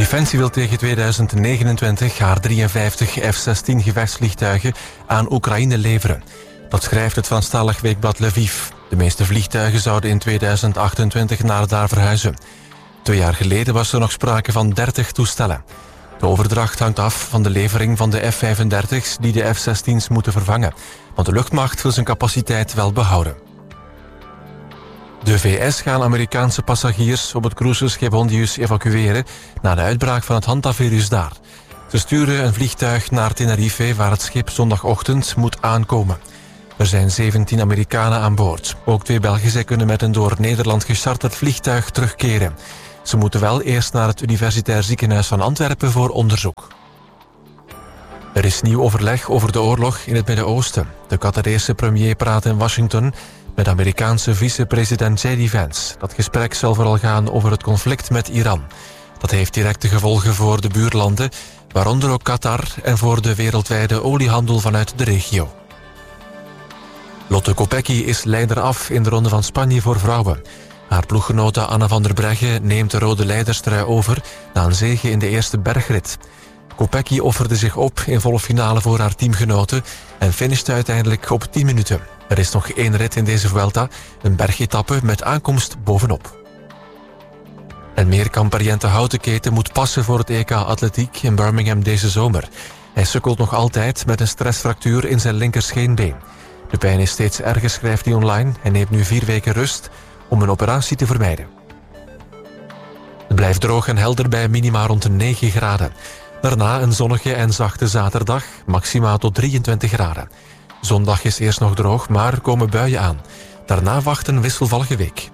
Defensie wil tegen 2029 haar 53 F-16 gevechtsvliegtuigen aan Oekraïne leveren. Dat schrijft het Franstalig weekblad Lviv. De meeste vliegtuigen zouden in 2028 naar daar verhuizen. 2 jaar geleden was er nog sprake van 30 toestellen. De overdracht hangt af van de levering van de F-35's die de F-16's moeten vervangen. Want de luchtmacht wil zijn capaciteit wel behouden. De VS gaan Amerikaanse passagiers op het cruiseschip Hondius evacueren na de uitbraak van het hantavirus daar. Ze sturen een vliegtuig naar Tenerife waar het schip zondagochtend moet aankomen. Er zijn 17 Amerikanen aan boord. Ook 2 Belgen kunnen met een door Nederland gecharterd vliegtuig terugkeren. Ze moeten wel eerst naar het Universitair Ziekenhuis van Antwerpen voor onderzoek. Er is nieuw overleg over de oorlog in het Midden-Oosten. De Qatarese premier praat in Washington met Amerikaanse vicepresident J.D. Vance. Dat gesprek zal vooral gaan over het conflict met Iran. Dat heeft directe gevolgen voor de buurlanden, waaronder ook Qatar en voor de wereldwijde oliehandel vanuit de regio. Lotte Kopecky is leider af in de Ronde van Spanje voor vrouwen. Haar ploeggenote Anna van der Breggen neemt de rode leiderstrui over na een zege in de eerste bergrit. Kopecky offerde zich op in volle finale voor haar teamgenoten en finishte uiteindelijk op 10 minuten. Er is nog 1 rit in deze Vuelta, een bergetappe met aankomst bovenop. En meerkamp-Ariënte Houtenketen moet passen voor het EK Atletiek in Birmingham deze zomer. Hij sukkelt nog altijd met een stressfractuur in zijn linkerscheenbeen. De pijn is steeds erger, schrijft hij online. Hij neemt nu 4 weken rust om een operatie te vermijden. Het blijft droog en helder bij minima rond de 9 graden. Daarna een zonnige en zachte zaterdag, maxima tot 23 graden. Zondag is eerst nog droog, maar er komen buien aan. Daarna wacht een wisselvallige week.